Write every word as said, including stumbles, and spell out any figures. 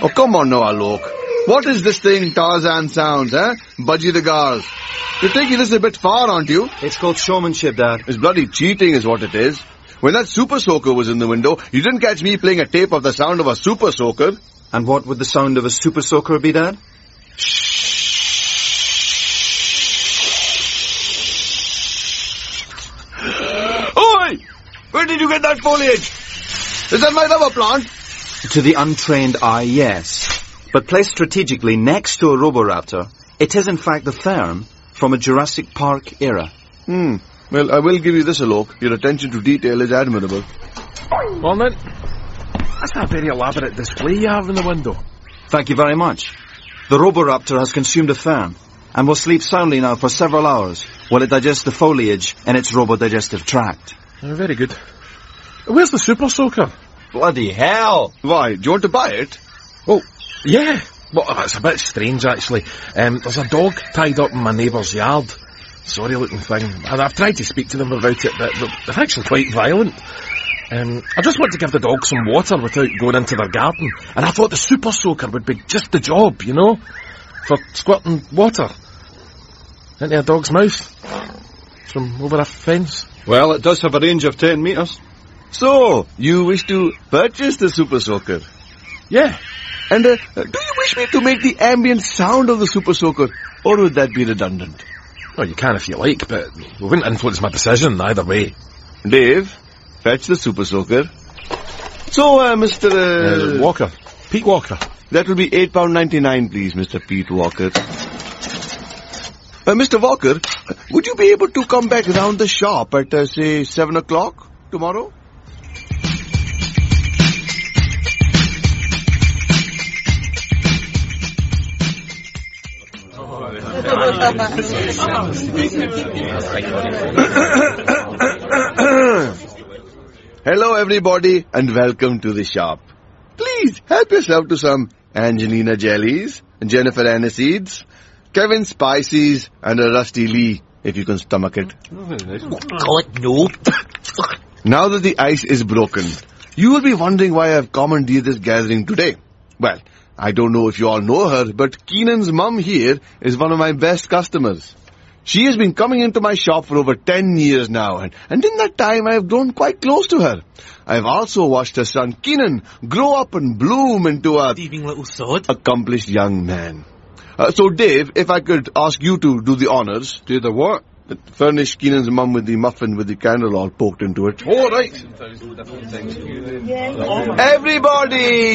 Oh, come on now, Alok. What is this thing Tarzan sounds, eh? Budgie the Gars. You're taking this a bit far, aren't you? It's called showmanship, Dad. It's bloody cheating is what it is. When that Super Soaker was in the window, you didn't catch me playing a tape of the sound of a Super Soaker. And what would the sound of a Super Soaker be, Dad? Oi! Where did you get that foliage? Is that my rubber plant? To the untrained eye, yes. But placed strategically next to a Roboraptor, it is in fact the fern from a Jurassic Park era. Hmm. Well, I will give you this, Alok. Your attention to detail is admirable. Morning. That's a very elaborate display you have in the window. Thank you very much. The Roboraptor has consumed a fern and will sleep soundly now for several hours while it digests the foliage in its robodigestive tract. Oh, very good. Where's the Super Soaker? Bloody hell! Why? Do you want to buy it? Oh, yeah. Well, it's a bit strange, actually. Um, there's a dog tied up in my neighbour's yard. Sorry-looking thing. And I've tried to speak to them about it, but they're, they're actually quite violent. Um, I just want to give the dog some water without going into their garden. And I thought the Super Soaker would be just the job, you know? For squirting water into a dog's mouth from over a fence. Well, it does have a range of ten metres. So, you wish to purchase the Super Soaker? Yeah. And uh, do you wish me to make the ambient sound of the Super Soaker? Or would that be redundant? Well, you can if you like, but it wouldn't influence my decision either way. Dave, fetch the Super Soaker. So, uh, Mister Uh, uh, Walker. Pete Walker. That will be eight pounds ninety-nine, please, Mister Pete Walker. Uh, Mister Walker, would you be able to come back round the shop at, uh, say, seven o'clock tomorrow? Hello, everybody, and welcome to the shop. Please, help yourself to some Angelina Jellies, Jennifer Aniseeds, Kevin Spices, and a Rusty Lee, if you can stomach it. God, no. Now that the ice is broken, you will be wondering why I've commandeered this gathering today. Well, I don't know if you all know her, but Keenan's mum here is one of my best customers. She has been coming into my shop for over ten years now, and, and in that time I have grown quite close to her. I have also watched her son Keenan grow up and bloom into a thieving little sod. Accomplished young man. Uh, so Dave, if I could ask you to do the honors. Do the what? Furnish Keenan's mum with the muffin with the candle all poked into it. All right. Everybody!